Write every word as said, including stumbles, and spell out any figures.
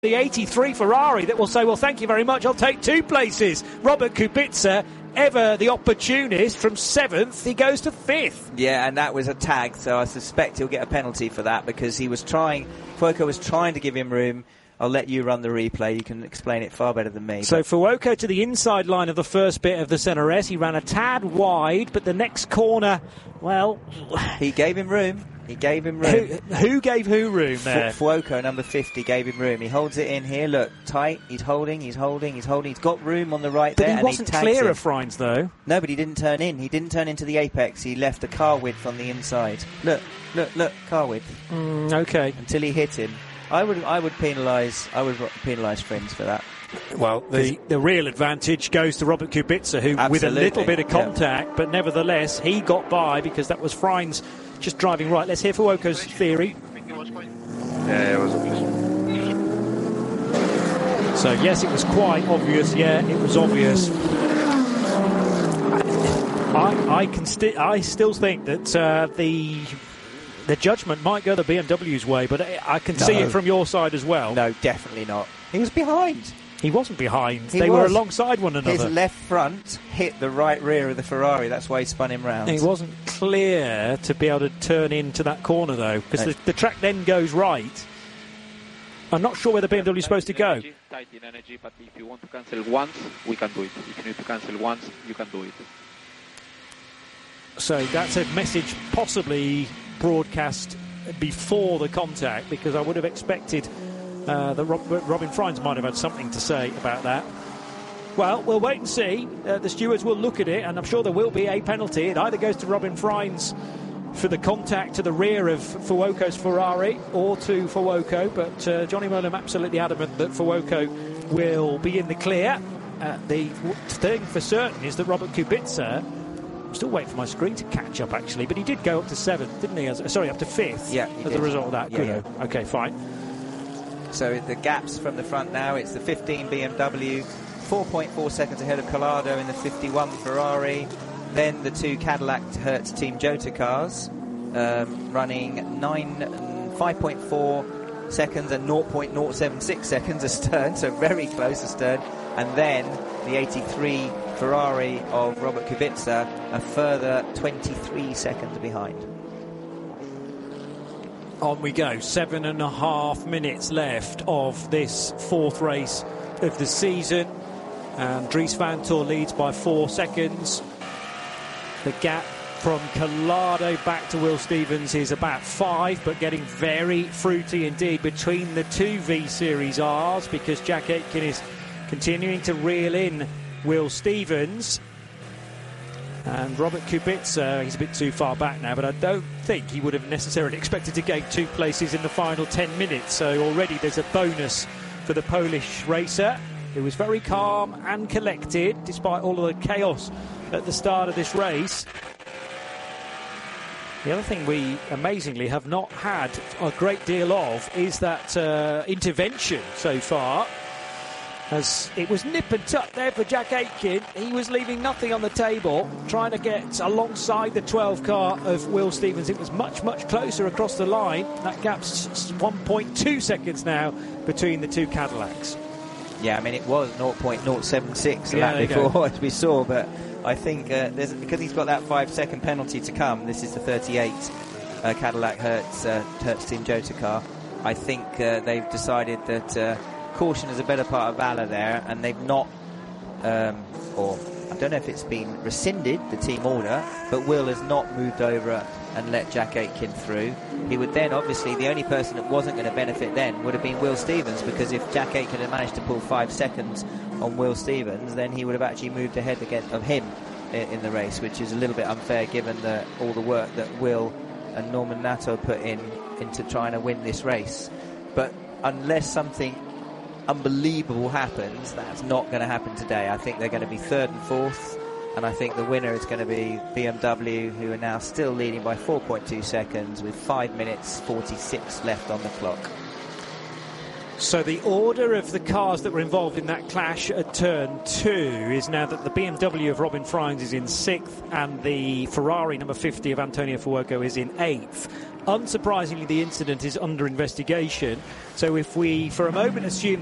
The eighty-three Ferrari that will say, well, thank you very much, I'll take two places. Robert Kubica, ever the opportunist, from seventh, he goes to fifth. Yeah, and that was a tag, so I suspect he'll get a penalty for that because he was trying, Fuoco was trying to give him room. I'll let you run the replay. You can explain it far better than me. So Fuoco to the inside line of the first bit of the Senna S. He ran a tad wide, but the next corner, well... He gave him room. He gave him room. Who, who gave who room there? Fuoco, number fifty, gave him room. He holds it in here. Look, tight. He's holding, he's holding, he's holding. He's got room on the right but there. But he wasn't and he clear him. of Freins, though. No, but he didn't turn in. He didn't turn into the apex. He left a car width on the inside. Look, look, look, car width. Mm, okay. Until he hit him. I would, I would penalise. I would penalise Freins for that. Well, the, the real advantage goes to Robert Kubica, who, Absolutely. with a little bit of contact, yeah. but nevertheless, he got by because that was Freins just driving right. Let's hear Fuoco's theory. Yeah, it was. So, yes, it was quite obvious. Yeah, it was obvious. I, I can sti- I still think that uh, the the judgment might go the B M W's way, but I, I can no. see it from your side as well. No, definitely not. He was behind. He wasn't behind. He they was. were alongside one another. His left front hit the right rear of the Ferrari. That's why he spun him round. He wasn't clear to be able to turn into that corner, though, because no. the, the track then goes right. I'm not sure where the B M W is supposed to go. Tight in energy, but if you want to cancel once, we can do it. If you need to cancel once, you can do it. So that's a message possibly broadcast before the contact, because I would have expected uh, that Rob, Robin Freins might have had something to say about that. Well, we'll wait and see. Uh, the stewards will look at it, and I'm sure there will be a penalty. It either goes to Robin Freins for the contact to the rear of Fuoco's Ferrari, or to Fuoco, but uh, Johnny Mowlem absolutely adamant that Fuoco will be in the clear. Uh, the thing for certain is that Robert Kubica, I'm still waiting for my screen to catch up actually, but he did go up to seventh, didn't he? As, sorry, up to fifth. Yeah, as did. a result of that. Yeah, Good. yeah. Okay, fine. So the gaps from the front now, it's the fifteen B M W, four point four seconds ahead of Collado in the fifty-one Ferrari. Then the two Cadillac Hertz Team Jota cars, um, running nine, five point four seconds and zero point zero seven six seconds astern, so very close astern. And then the eighty-three Ferrari of Robert Kubica, a further twenty-three seconds behind. On we go. Seven and a half minutes left of this fourth race of the season. And Dries Vanthoor leads by four seconds. The gap from Collado back to Will Stevens is about five, but getting very fruity indeed between the two V-Series Rs, because Jack Aitken is continuing to reel in Will Stevens. And Robert Kubica, he's a bit too far back now, but I don't think he would have necessarily expected to gain two places in the final ten minutes. So already there's a bonus for the Polish racer, who was very calm and collected despite all of the chaos at the start of this race. The other thing we amazingly have not had a great deal of is that uh, intervention so far. As it was nip and tuck there for Jack Aitken. He was leaving nothing on the table, trying to get alongside the twelve car of Will Stevens. It was much, much closer across the line. That gap's one point two seconds now between the two Cadillacs. Yeah, I mean, it was zero point zero seven six yeah, lap before, as we saw, but I think uh, there's, because he's got that five-second penalty to come, this is the thirty-eight uh, Cadillac Hertz, uh, Hertz Team Jota car, I think uh, they've decided that uh, caution is a better part of valour there, and they've not, um, or I don't know if it's been rescinded, the team order, but Will has not moved over and let Jack Aitken through. He would then, obviously, the only person that wasn't going to benefit then would have been Will Stevens, because if Jack Aitken had managed to pull five seconds on Will Stevens, then he would have actually moved ahead again of him in, in the race, which is a little bit unfair given the, all the work that Will and Norman Nato put in into trying to win this race. But unless something unbelievable happens, that's not going to happen today. I think they're going to be third and fourth, and I think the winner is going to be B M W, who are now still leading by four point two seconds with five minutes forty-six left on the clock. So the order of the cars that were involved in that clash at turn two is now that the B M W of Robin Freins is in sixth and the Ferrari number fifty of Antonio Fuoco is in eighth. unsurprisingly, the incident is under investigation. So if we, for a moment, assume